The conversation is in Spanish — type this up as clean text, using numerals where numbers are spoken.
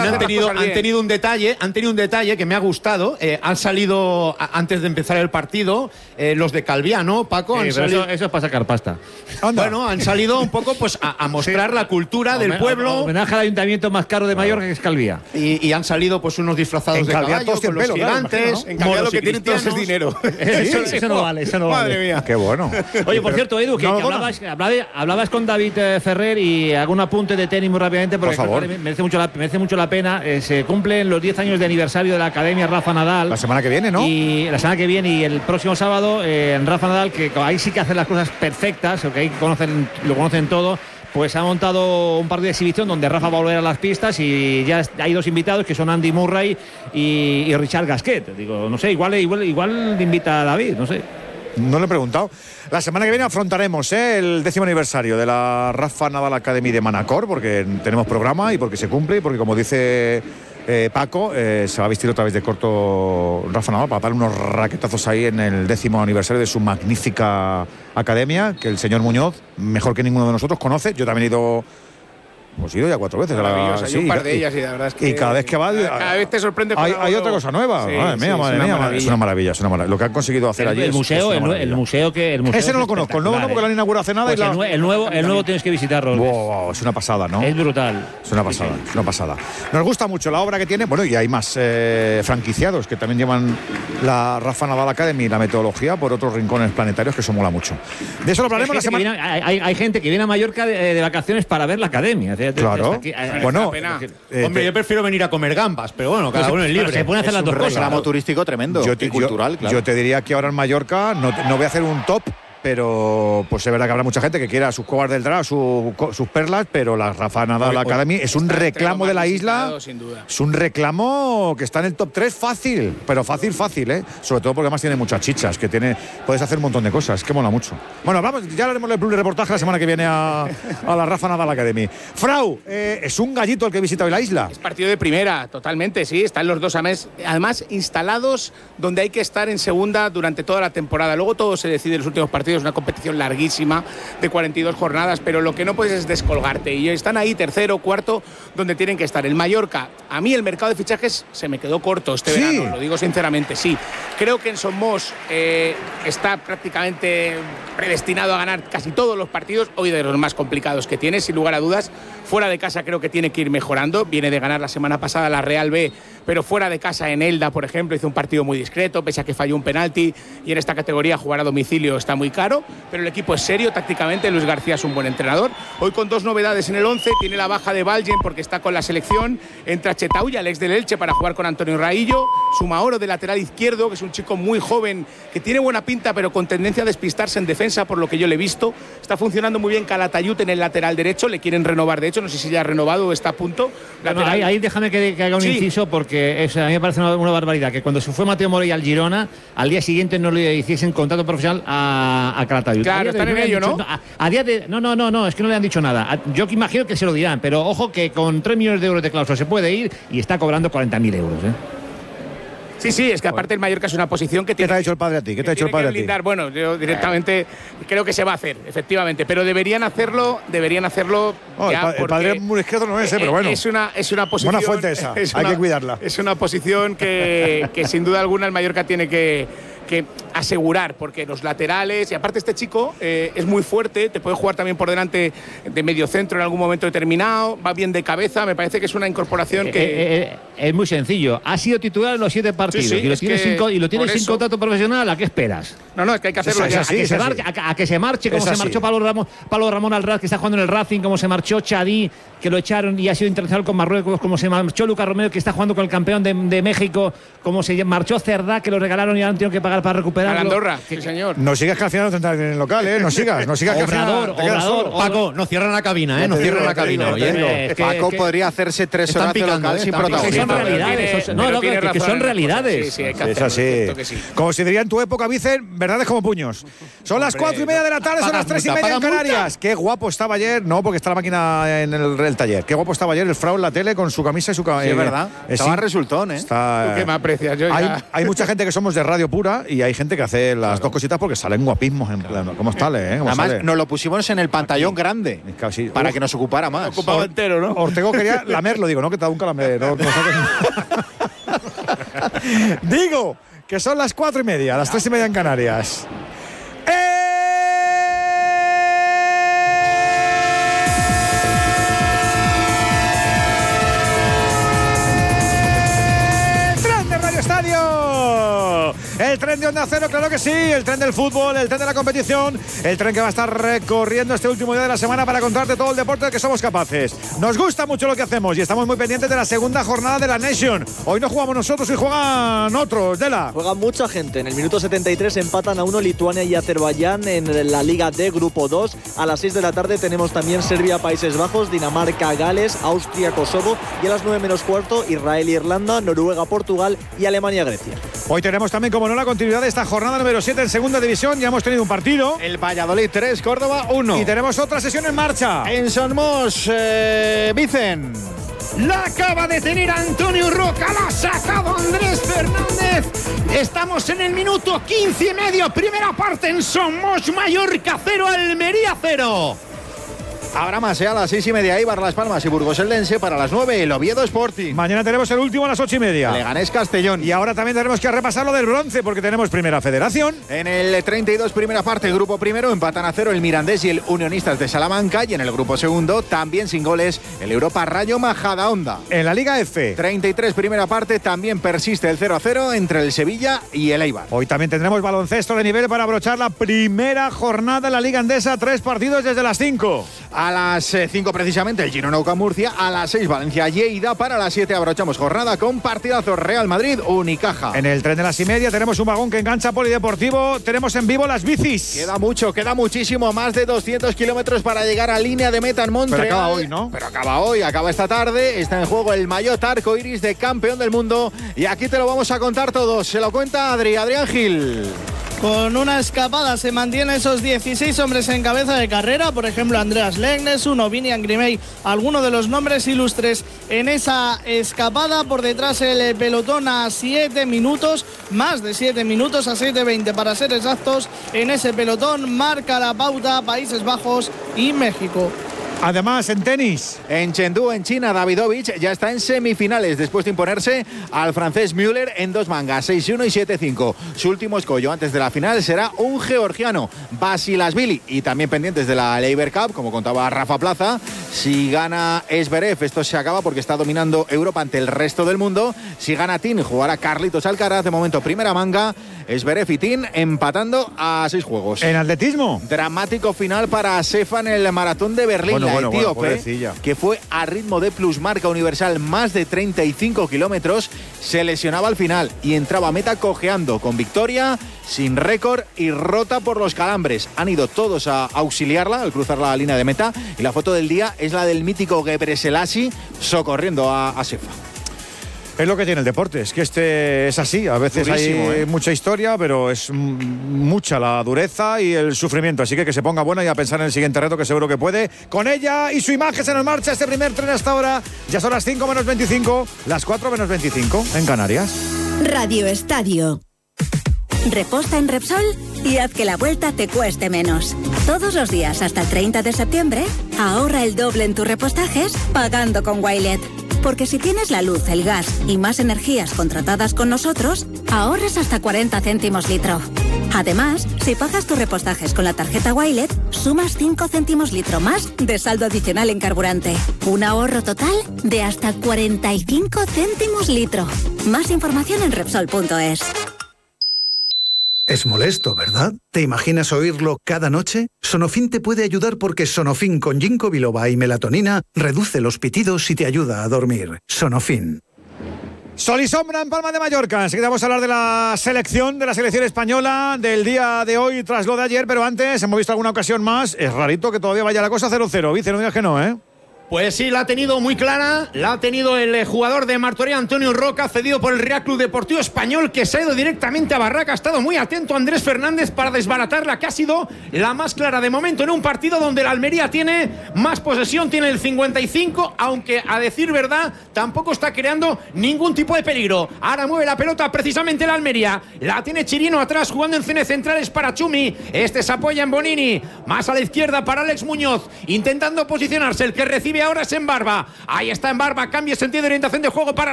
han tenido un detalle que me ha gustado. Han salido antes de empezar el partido los de Calviano, Paco. Sí, eso es para sacar pasta. Bueno, han salido un poco pues a mostrar la cultura del pueblo. Homenaje al ayuntamiento más caro de Mallorca, que es Calvía. Y han salido pues unos disfrazados de caballo con los gigantes. En Calviá lo que tienen todos es dinero. Eso no vale, eso no vale. Madre mía. Qué bueno. Oye, por cierto, Edu, que hablabas con David Ferrer y hago un apunte de tenis muy rápidamente porque por favor. merece mucho la pena. Se cumplen los 10 años de aniversario de la Academia Rafa Nadal. La semana que viene, ¿no? Y la semana que viene y el próximo sábado en Rafa Nadal, que ahí sí que hacen las cosas perfectas, porque ahí lo conocen todo. Pues ha montado un partido de exhibición donde Rafa va a volver a las pistas y ya hay dos invitados que son Andy Murray y Richard Gasquet. Digo, no sé, igual invita a David, no sé. No le he preguntado. La semana que viene afrontaremos el 10º aniversario de la Rafa Nadal Academy de Manacor, porque tenemos programa y porque se cumple y porque, como dice Paco, se va a vestir otra vez de corto Rafa Nadal para darle unos raquetazos ahí en el 10º aniversario de su magnífica academia, que el señor Muñoz, mejor que ninguno de nosotros, conoce. Yo también he ido ya 4 veces. Hay un par de ellas y la verdad es que. Y cada vez que va. Cada vez te sorprende. Hay otra cosa nueva. Sí, madre mía. Es una maravilla. Lo que han conseguido hacer allí. El museo. Ese no lo conozco. El nuevo no, porque lo han inaugurado hace nada. Pues el nuevo tienes que visitarlo. Wow, es una pasada, ¿no? Es brutal. Es una pasada. Nos gusta mucho la obra que tiene. Bueno, y hay más franquiciados que también llevan la Rafa Nadal Academy y la metodología por otros rincones planetarios, que eso mola mucho. De eso lo hablaremos la semana. Hay gente que viene a Mallorca de vacaciones para ver la academia. Claro. Bueno, hombre, yo prefiero venir a comer gambas, pero bueno, cada uno es libre. Se pueden hacer las dos cosas. Es un reclamo turístico tremendo y cultural, claro. Yo te diría que ahora en Mallorca no voy a hacer un top, pero pues es verdad que habrá mucha gente que quiera sus cuevas del drag, sus perlas, pero la Rafa Nadal Academy es un reclamo de la isla. Sin duda. Es un reclamo que está en el top 3 fácil, pero fácil, sobre todo porque además tiene muchas chichas, puedes hacer un montón de cosas, que mola mucho. Bueno, ya haremos el reportaje la semana que viene a la Rafa Nadal Academy. Frau, es un gallito el que visita hoy la isla. Es partido de primera, totalmente, sí. Están los dos además instalados donde hay que estar en segunda durante toda la temporada. Luego todo se decide en los últimos partidos. Es una competición larguísima de 42 jornadas, pero lo que no puedes es descolgarte. Y están ahí tercero, cuarto, donde tienen que estar. El Mallorca, a mí el mercado de fichajes se me quedó corto este verano, lo digo sinceramente, sí. Creo que en Somos está prácticamente predestinado a ganar casi todos los partidos, hoy de los más complicados que tiene, sin lugar a dudas. Fuera de casa creo que tiene que ir mejorando. Viene de ganar la semana pasada la Real B, pero fuera de casa en Elda, por ejemplo, hizo un partido muy discreto, pese a que falló un penalti, y en esta categoría jugar a domicilio está muy caro, pero el equipo es serio tácticamente. Luis García es un buen entrenador. Hoy con dos novedades en el 11, tiene la baja de Valgen porque está con la selección, entra Chetauya, el ex del Elche, para jugar con Antonio Raillo, Sumaoro de lateral izquierdo, que es un chico muy joven, que tiene buena pinta, pero con tendencia a despistarse en defensa, por lo que yo le he visto. Está funcionando muy bien Calatayud en el lateral derecho, le quieren renovar, de hecho, no sé si ya ha renovado o está a punto. Bueno, ahí déjame que haga un inciso, porque a mí me parece una barbaridad que cuando se fue Mateo Morey al Girona, al día siguiente no le hiciesen contrato profesional a Calatayud. Claro, están en ello, ¿no? A día de... No, es que no le han dicho nada. Yo que imagino que se lo dirán, pero ojo que con 3 millones de euros de cláusula se puede ir y está cobrando 40.000 euros, Sí, es que aparte el Mallorca es una posición que tiene. ¿Qué te ha dicho el padre a ti? ¿Qué te ha dicho el padre a ti? Bueno, yo directamente creo que se va a hacer, efectivamente, pero deberían hacerlo ya. El padre muy izquierdo no es, pero bueno. Es una posición. Buena fuente esa, hay que cuidarla. Es una posición que sin duda alguna el Mallorca tiene que asegurar, porque los laterales, y aparte este chico es muy fuerte, te puede jugar también por delante de medio centro en algún momento determinado, va bien de cabeza, me parece que es una incorporación que... Es muy sencillo, ha sido titular en los 7 partidos, sí, y lo tienes sin contrato profesional, ¿a qué esperas? No, es que hay que hacerlo ya. A que se marche, como se marchó Pablo Ramón Alraz, que está jugando en el Racing, como se marchó Chadí, que lo echaron y ha sido internacional con Marruecos, como se marchó Lucas Romero, que está jugando con el campeón de México, como se marchó Cerdá, que lo regalaron y ahora han tenido que pagar para recuperarlo. A Andorra, sí señor. No sigas, que al final no tendrás en el local, no sigas que al final te quedas solo. Paco, no cierran la cabina, no cierran la cabina. Paco podría hacerse 3 horas de local sin protagonismo. son realidades. Que son realidades. Sí, hay que es así. sí. Como se diría en tu época, Vicen, verdades como puños. Son las 4:30 de la tarde, son las 3:30 en Canarias. Qué guapo estaba ayer, no, porque está la máquina en el taller. Qué guapo estaba ayer el Frau en la tele con su camisa y su Sí, es verdad. Estaba resultón, ¿eh? ¿Tú qué me aprecias? Yo hay mucha gente que somos de radio pura y hay gente que hace las dos cositas porque salen guapismos. En plan, ¿cómo sale, ¿Cómo Además, sale? nos lo pusimos en el pantallón grande Casi. para que nos ocupara más. ocupaba entero, ¿no? Ortego quería lamerlo, digo, no, que te da un calambre. Digo que son las 4:30, las 3:30 en Canarias. El tren de Onda Cero, claro que sí, el tren del fútbol, el tren de la competición, el tren que va a estar recorriendo este último día de la semana para contarte todo el deporte del que somos capaces. Nos gusta mucho lo que hacemos y estamos muy pendientes de la segunda jornada de la Nation. Hoy no jugamos nosotros, hoy juegan otros, Dela. Juega mucha gente. En el minuto 73 empatan a 1 Lituania y Azerbaiyán en la Liga D, Grupo 2. A las 6 de la tarde tenemos también Serbia, Países Bajos, Dinamarca, Gales, Austria, Kosovo y a las 9:15 Israel, Irlanda, Noruega, Portugal y Alemania, Grecia. Hoy tenemos también, como no, la continuidad de esta jornada número 7 en segunda división. Ya hemos tenido un partido. El Valladolid 3, Córdoba 1. Y tenemos otra sesión en marcha. En Somos, Vicen. La acaba de tener Antonio Roca, la ha sacado Andrés Fernández. Estamos en el minuto 15:30, primera parte en Somos, Mallorca 0, Almería 0. Habrá más, a las 6:30 Eibar, Las Palmas y Burgos Eldense. Para las 9 el Oviedo Sporting. Mañana tenemos el último a las 8:30. Leganés Castellón. Y ahora también tenemos que repasar lo del bronce porque tenemos Primera Federación. En el 32 primera parte, el grupo primero, empatan a 0 el Mirandés y el Unionistas de Salamanca. Y en el grupo segundo, también sin goles, el Europa Rayo Majadahonda. En la Liga F. 33 primera parte, también persiste el 0-0 entre el Sevilla y el Eibar. Hoy también tendremos baloncesto de nivel para abrochar la primera jornada en la Liga Endesa. 3 partidos desde las 5. A las 5 precisamente el Girona UCAM Murcia, a las 6 Valencia Lleida, para las 7 abrochamos jornada con partidazos Real Madrid Unicaja. En el tren de las 6:30 tenemos un vagón que engancha polideportivo, tenemos en vivo las bicis. Queda mucho, queda muchísimo, más de 200 kilómetros para llegar a línea de meta en Montreal. Pero acaba hoy, ¿no? Pero acaba hoy, acaba esta tarde, está en juego el maillot arcoiris de campeón del mundo y aquí te lo vamos a contar todos, se lo cuenta Adrián Gil. Con una escapada se mantiene esos 16 hombres en cabeza de carrera, por ejemplo Andreas Legnes, Vinian Grimey, algunos de los nombres ilustres en esa escapada. Por detrás el pelotón a 7 minutos, más de 7 minutos, a 7:20 para ser exactos. En ese pelotón marca la pauta Países Bajos y México. Además, en tenis. En Chengdu, en China, Davidovich ya está en semifinales después de imponerse al francés Müller en 2 mangas, 6-1 y 7-5. Su último escollo antes de la final será un georgiano, Basilashvili. Y también pendientes de la Laver Cup, como contaba Rafa Plaza. Si gana Zverev, esto se acaba porque está dominando Europa ante el resto del mundo. Si gana Tin, jugará Carlitos Alcaraz. De momento, primera manga. Zverev y Tin empatando a 6 juegos. En atletismo. Dramático final para Sefa en el maratón de Berlín. La etíope, que fue a ritmo de plusmarca universal más de 35 kilómetros, se lesionaba al final y entraba a meta cojeando, con victoria, sin récord y rota por los calambres. Han ido todos a auxiliarla al cruzar la línea de meta y la foto del día es la del mítico Gebrselassie socorriendo a Sefa. Es lo que tiene el deporte, es que este es así, a veces durísimo, hay mucha historia, pero es mucha la dureza y el sufrimiento, así que se ponga buena y a pensar en el siguiente reto que seguro que puede. Con ella y su imagen se nos marcha este primer tren hasta ahora, ya son las 5 menos 25, las 4 menos 25 en Canarias. Radio Estadio. Reposta en Repsol y haz que la vuelta te cueste menos. Todos los días hasta el 30 de septiembre, ahorra el doble en tus repostajes pagando con Wilet. Porque si tienes la luz, el gas y más energías contratadas con nosotros, ahorras hasta 40 céntimos litro. Además, si pagas tus repostajes con la tarjeta Wilet, sumas 5 céntimos litro más de saldo adicional en carburante. Un ahorro total de hasta 45 céntimos litro. Más información en Repsol.es. Es molesto, ¿verdad? ¿Te imaginas oírlo cada noche? Sonofin te puede ayudar porque Sonofin con ginkgo biloba y melatonina reduce los pitidos y te ayuda a dormir. Sonofin. Sol y sombra en Palma de Mallorca. Enseguida vamos a hablar de la selección española del día de hoy tras lo de ayer, pero antes hemos visto alguna ocasión más. Es rarito que todavía vaya la cosa 0-0. Vice, no digas que no, ¿eh? Pues sí, la ha tenido muy clara, la ha tenido el jugador de Martorell, Antonio Roca, cedido por el Real Club Deportivo Español, que se ha ido directamente a Barraca. Ha estado muy atento Andrés Fernández para desbaratarla, que ha sido la más clara de momento en un partido donde la Almería tiene más posesión, tiene el 55, aunque a decir verdad tampoco está creando ningún tipo de peligro. Ahora mueve la pelota precisamente la Almería, la tiene Chirino atrás jugando en cine centrales para Chumi, este se apoya en Bonini, más a la izquierda para Alex Muñoz, intentando posicionarse, el que recibe ahora es en Barba, ahí está en Barba, cambio de sentido de orientación de juego para